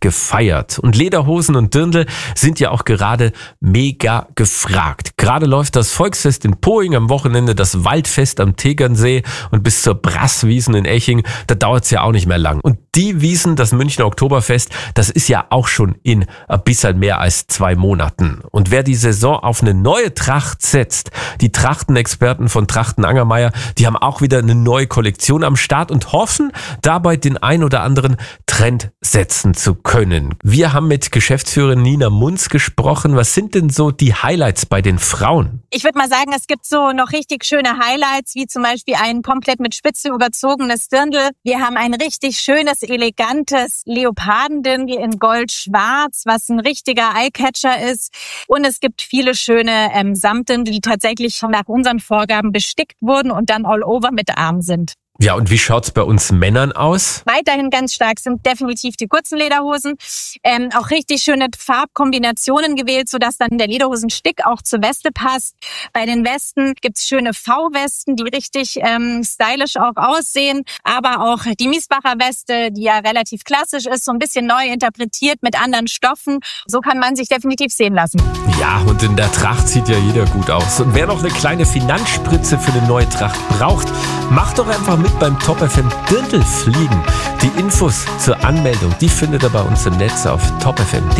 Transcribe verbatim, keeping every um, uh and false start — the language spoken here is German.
gefeiert. Und Lederhosen und Dirndl sind ja auch gerade mega gefragt. Gerade läuft das Volksfest in Poing, am Wochenende das Waldfest am Tegernsee und bis zur Brasswiesen in Eching, da dauert es ja auch nicht mehr lang. Und die Wiesen, das Münchner Oktoberfest, das ist ja auch schon in ein bisschen mehr als zwei Monaten. Und wer die Saison auf eine neue Tracht setzt, die Trachtenexperten von Trachten Angermeier, die haben auch wieder eine neue Kollektion am Start und hoffen, dabei den ein oder anderen Trend setzen zu können. Wir haben mit Geschäftsführerin Nina Munz gesprochen. Was sind denn so die Highlights bei den Frauen? Ich würde mal sagen, es gibt so noch richtig schöne Highlights, wie zum Beispiel ein komplett mit Spitze überzogenes Dirndl. Wir haben ein richtig schönes, elegantes Leopardendirndl in Gold-Schwarz, was ein richtiger Eyecatcher ist. Und es gibt viele schöne ähm, Samtdirndl, die tatsächlich nach unseren Vorgaben bestickt wurden und dann all over mit Arm sind. Ja, und wie schaut's bei uns Männern aus? Weiterhin ganz stark sind definitiv die kurzen Lederhosen. Ähm, auch richtig schöne Farbkombinationen gewählt, sodass dann der Lederhosenstick auch zur Weste passt. Bei den Westen gibt's schöne V-Westen, die richtig ähm, stylisch auch aussehen. Aber auch die Miesbacher Weste, die ja relativ klassisch ist, so ein bisschen neu interpretiert mit anderen Stoffen. So kann man sich definitiv sehen lassen. Ja, und in der Tracht sieht ja jeder gut aus. Und wer noch eine kleine Finanzspritze für eine neue Tracht braucht, macht doch einfach mit beim Top F M Dirndl fliegen. Die Infos zur Anmeldung, die findet ihr bei uns im Netz auf top f m punkt d e.